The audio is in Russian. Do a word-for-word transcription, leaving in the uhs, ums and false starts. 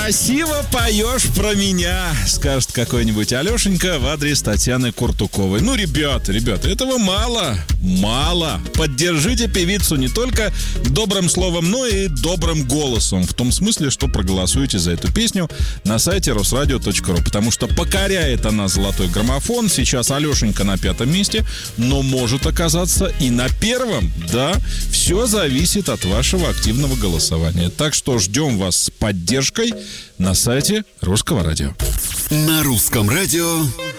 Красиво поешь про меня, скажет какой-нибудь Алешенька в адрес Татьяны Куртуковой. Ну, ребята, ребята, этого мало, мало. Поддержите певицу не только добрым словом, но и добрым голосом. В том смысле, что проголосуете за эту песню на сайте русрадио точка ру. Потому что покоряет она золотой граммофон. Сейчас Алешенька на пятом месте, но может оказаться и на первом. Да, все зависит от вашего активного голосования. Так что ждем вас с поддержкой на сайте Русского радио. На Русском радио